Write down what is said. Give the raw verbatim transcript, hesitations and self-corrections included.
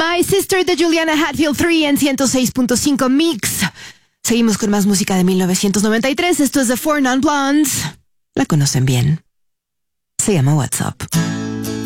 My Sister de Juliana Hatfield tres en ciento seis punto cinco Mix. Seguimos con más música de mil novecientos noventa y tres. Esto es The Four Non Blondes. La conocen bien. Se llama What's Up.